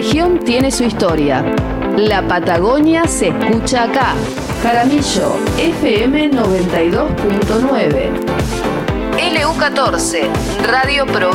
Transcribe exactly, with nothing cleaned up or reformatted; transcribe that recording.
región tiene su historia. La Patagonia se escucha acá. Jaramillo, F M noventa y dos punto nueve. L U catorce, Radio Pro.